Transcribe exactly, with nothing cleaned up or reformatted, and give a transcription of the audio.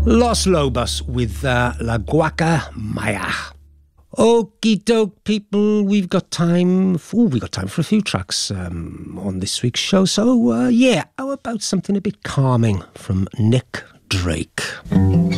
Los Lobos with uh, La Guaca Maya. Okie doke, people, we've got time. For, we've got time for a few tracks um, on this week's show. So, uh, yeah, how about something a bit calming from Nick Drake?